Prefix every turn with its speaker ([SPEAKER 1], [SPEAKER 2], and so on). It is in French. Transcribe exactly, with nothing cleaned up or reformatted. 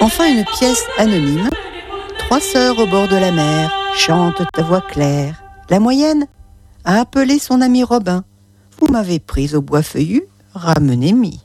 [SPEAKER 1] Enfin une pièce anonyme. Trois sœurs au bord de la mer chantent à voix claire. La moyenne a appelé son ami Robin. Vous m'avez prise au bois feuillu, ramenez-m'y.